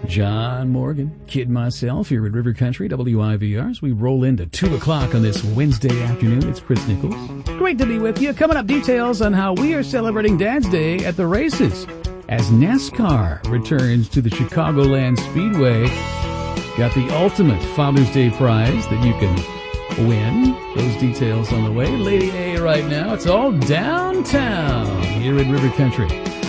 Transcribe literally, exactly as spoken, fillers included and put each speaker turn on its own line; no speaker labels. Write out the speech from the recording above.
John Morgan, Kid myself here at River Country, W I V R, as we roll into two o'clock on this Wednesday afternoon. It's Chris Nichols. Great to be with you. Coming up, details on how we are celebrating Dad's Day at the races as NASCAR returns to the Chicagoland Speedway. Got the ultimate Father's Day prize that you can win. Those details on the way. Lady A right now. It's all downtown here in River Country.